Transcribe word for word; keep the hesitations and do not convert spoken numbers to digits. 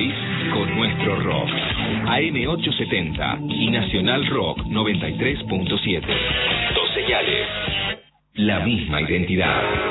país con nuestro rock. A M ochocientos setenta y Nacional Rock noventa y tres punto siete. Dos señales. La misma identidad.